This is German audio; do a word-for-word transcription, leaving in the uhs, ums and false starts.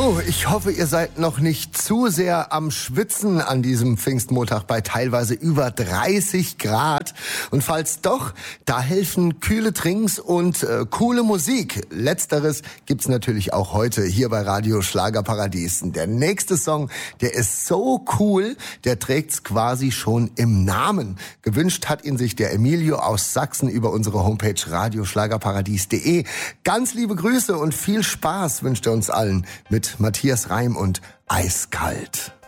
Oh, ich hoffe, ihr seid noch nicht zu sehr am Schwitzen an diesem Pfingstmontag bei teilweise über dreißig Grad. Und falls doch, da helfen kühle Trinks und äh, coole Musik. Letzteres gibt's natürlich auch heute hier bei Radio Schlagerparadies. Der nächste Song, der ist so cool, der trägt's quasi schon im Namen. Gewünscht hat ihn sich der Emilio aus Sachsen über unsere Homepage radioschlagerparadies punkt de. Ganz liebe Grüße und viel Spaß wünscht er uns allen mit Matthias Reim und Eiskalt.